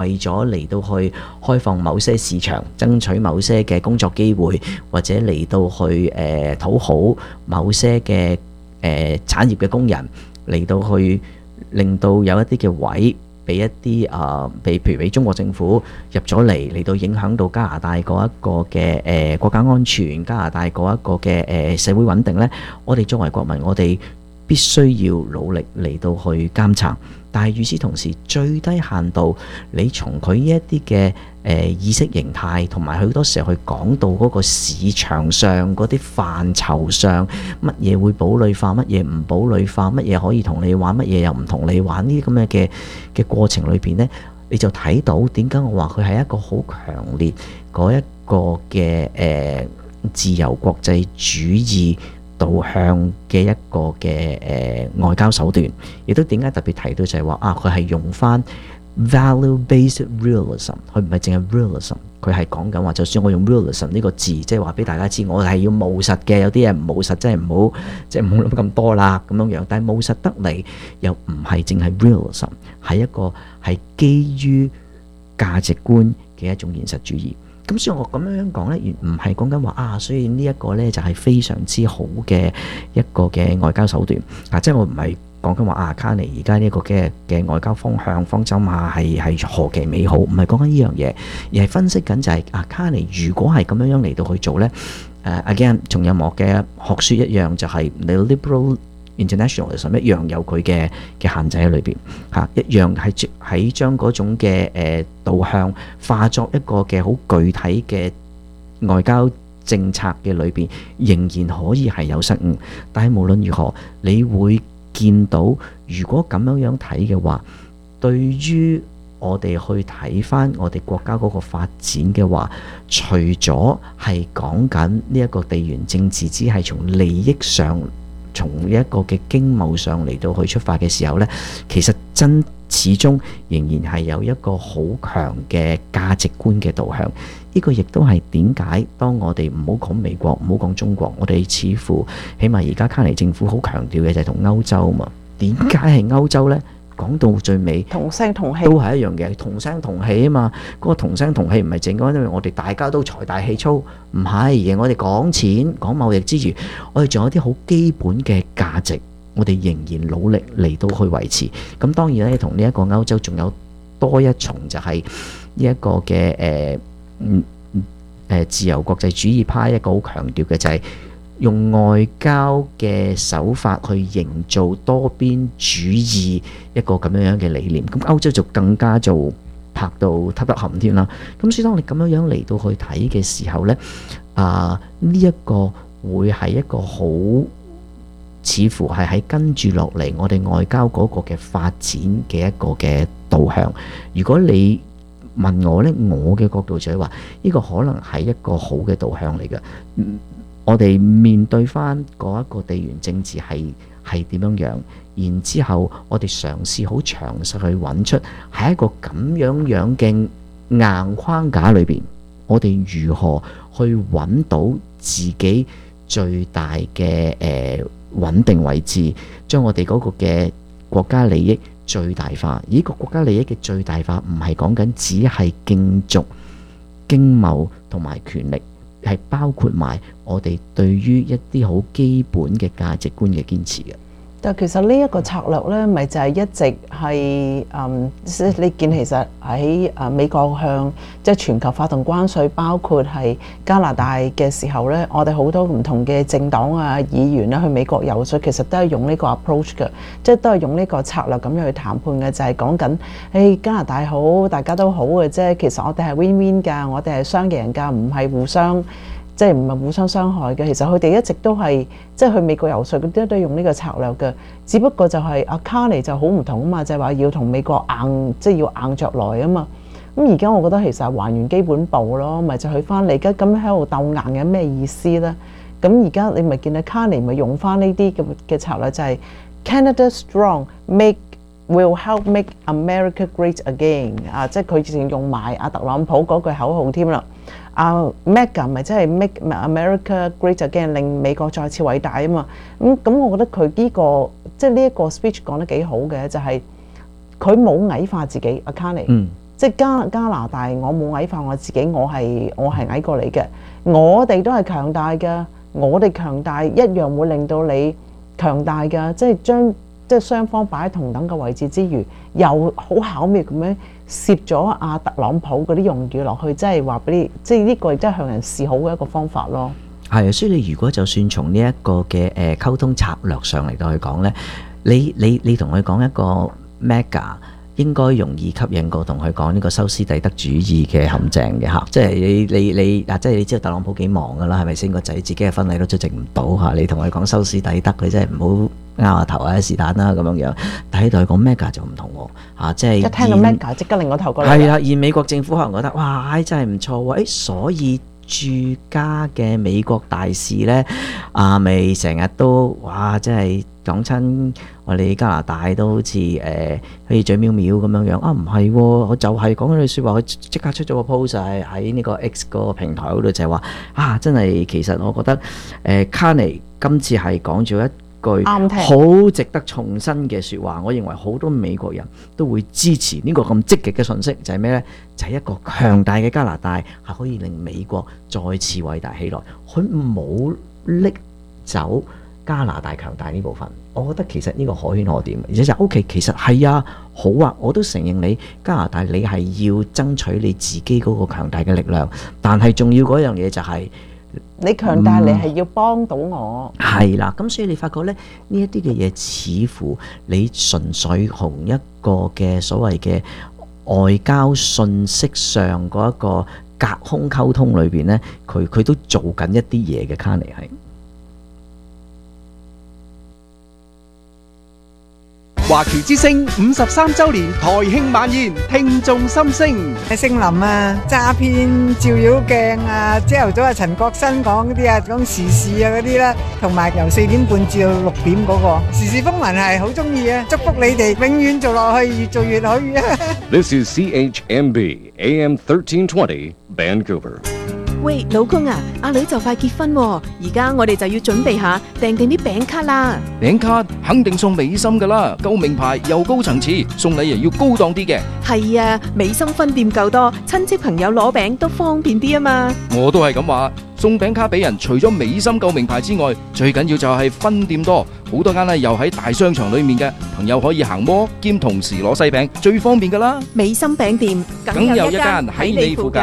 為咗嚟到去開放某些市場，爭取某些嘅工作機會，或者嚟到去討好某些嘅產業嘅工人，嚟到去令到有一啲嘅位俾一啲譬如俾中國政府入咗嚟到影響到加拿大嗰一個嘅國家安全，加拿大嗰一個嘅社會穩定呢，我哋作為國民，我哋必須要努力嚟到去監察。但係與此同時，最低限度你從佢呢一啲嘅意識形態，同埋好多時候去講到嗰個市場上嗰啲範疇上，乜嘢會堡壘化，乜嘢唔堡壘化，乜嘢可以同你玩，乜嘢又唔同你玩，呢啲咁樣嘅過程裏邊呢，你就睇到點解我話佢係一個好強烈嗰一個嘅自由國際主義導向嘅一個嘅外交手段，亦都點解特別提到就係話佢係用翻 value-based realism， 佢唔係淨係 realism， 佢係講緊話，就算我用 realism 呢個字，即係話俾大家知，我係要務實嘅，有啲嘢唔務實，真係唔好諗咁多啦咁樣樣。但係務實得嚟又唔係淨係 realism， 係一個係基於價值觀嘅一種現實主義。咁所以我咁樣講呢，唔係講緊話所以呢一個呢，就係非常之好嘅一個嘅外交手段即係我唔係講緊話卡尼而家呢個嘅外交方向方針係何其美好，唔係講緊呢樣嘢，而係分析緊就係卡尼如果係咁樣嚟到去做呢again 仲有我嘅學說一樣，就係你 liberal internationalism 一樣有佢嘅限制喺裏邊一樣係喺將嗰種嘅導向化作一個嘅好具體嘅外交政策嘅裏邊，仍然可以係有失誤。但係無論如何，你會見到如果咁樣睇嘅話，對於我哋去睇翻我哋國家嗰個發展嘅話，除咗係講緊呢一個地緣政治，只係從利益上，從一個嘅經貿上嚟到去出發嘅時候呢，其實始終仍然係有一個好強嘅價值觀嘅導向。呢個亦都係點解當我哋唔好講美國，唔好講中國，我哋似乎起碼而家卡尼政府好強調嘅就係同歐洲嘛。點解係歐洲呢？講到最尾同聲同氣都係一樣嘅，同聲同氣啊嘛。嗰個同聲同氣唔係淨講因為我哋大家都財大氣粗，唔係，而我哋講錢講貿易之餘，我哋仲有啲好基本嘅價值，我哋仍然努力嚟到去維持。咁當然咧，同呢一個歐洲仲有多一重，就係呢一個嘅自由國際主義派一個好強調嘅就係用外交嘅手法去營造多邊主義一個咁樣嘅理念。咁歐洲就更加做拍到揼得冚添啦。咁所以當你咁樣嚟到去睇嘅時候呢，呢一個會係一個好似乎係喺跟住落嚟我哋外交嗰個嘅發展嘅一個嘅導向。如果你問我呢，我嘅角度就係話呢個可能係一個好嘅導向嚟嘅。我哋面對翻嗰一個地緣政治係點樣樣，然之後我哋嘗試好詳細去揾出喺一個咁樣嘅硬框架裏邊，我哋如何去揾到自己最大嘅穩定位置，將我哋嗰個嘅國家利益最大化。而呢個國家利益嘅最大化唔係講緊只係競逐經貿同埋權力，係包括埋我哋對於一啲好基本嘅價值觀嘅堅持嘅。 但其實呢一個策略呢，咪就係一直係你見其實喺美國向即係全球發動關稅，包括係加拿大嘅時候呢，我哋好多唔同嘅政黨啊、議員去美國游說，其實都係用呢個 approach 嘅，即係都係用呢個策略咁樣去談判嘅，就係講緊加拿大好，大家都好嘅啫。其實我哋係 win-win 㗎，我哋係雙贏㗎，唔係互相。即係唔係互相傷害嘅，其實佢哋一直都係即係去美國游說，佢都用呢個策略嘅。只不過就係阿卡尼就好唔同啊嘛，就係話要同美國硬，即係要硬着來啊嘛。咁而家我覺得其實係還原基本步咯，咪就去翻你而家咁喺度鬥硬有咩意思咧？咁而家你咪見到卡尼咪用翻呢啲嘅策略，就係 Canada strong will help make America great again 即係佢仲用埋阿特朗普嗰句口號添啦。Mega 咪即係 make America great again， 令美國再次偉大啊嘛。咁我覺得佢呢個即係呢一個 speech 講得幾好嘅，就係佢冇矮化自己。阿卡尼， 即係加拿大，我冇矮化我自己，我係矮過你嘅，我哋都係強大嘅，我哋強大一樣會令到你強大嘅，即係雙方擺喺同等嘅位置之餘，又好巧妙咁樣攝咗阿特朗普嗰啲用語落去，即係話俾你，即係呢個亦都係向人示好嘅一個方法咯。 係啊，所以你如果就算從呢一個嘅溝通策略上嚟到去講呢，你同佢講一個 mega 應該容易吸引過同佢講呢個修斯底德主義嘅陷阱嘅嚇，即係你即係你知道特朗普幾忙噶啦，係咪先？個仔自己嘅婚禮都出席唔到嚇，你同佢講修斯底德，佢真係唔好拗下頭啊，是但啦咁樣樣。但係同佢講 mega 就唔同喎嚇，即係一聽到 mega 即刻令我頭過嚟。 係啊，而美國政府可能覺得哇，真係唔錯喎，所以駐加嘅美國大使呢，咪成日都哇，真係講親我哋加拿大都好似好似嘴藐藐咁樣樣啊，唔係喎，我就係講咗句説話，佢即刻出咗個 post 喺呢個 X 嗰個平台嗰度就係話啊，真係其實我覺得卡尼今次係講咗一句好值得重申嘅説話，我認為好多美國人都會支持呢個咁積極嘅訊息，就係咩呢？就係一個強大嘅加拿大係可以令美國再次偉大起來。佢冇拎走加拿大強大呢部分，我覺得其實呢個可圈可點，而且就 OK， 其實係啊，好啊，我都承認你加拿大你係要爭取你自己嗰個強大嘅力量，但係重要嗰樣嘢就係、 你強大，你係要幫到我。 係啦，咁所以你發覺咧，呢一啲嘅嘢似乎你純粹同一個嘅所謂嘅外交信息上嗰一個隔空溝通裏邊咧，佢都做緊一啲嘢嘅。卡尼係華僑之聲53週年台慶晚宴，聽眾心聲。 姓林啊，詐騙照妖鏡啊，朝頭早啊陳國新講嗰啲啊，講時事啊嗰啲啦，同埋由4點半至到6點嗰個時事風雲係好中意啊，祝福你哋永遠做落去，越做越好。 This is CHMB AM 1320 Vancouver。 喂，老公啊，阿女就快結婚喎，而家我哋就要準備下訂定啲餅卡啦。 餅卡肯定送美心噶啦，夠名牌又高層次，送禮又要高檔啲嘅。 係啊，美心分店夠多，親戚朋友攞餅都方便啲啊嘛。 我都係咁話，送餅卡俾人，除咗美心夠名牌之外，最緊要就係分店多，好多間咧又喺大商場裏面嘅，朋友可以行摩兼同時攞西餅，最方便噶啦。 美心餅店梗有一間喺你附近。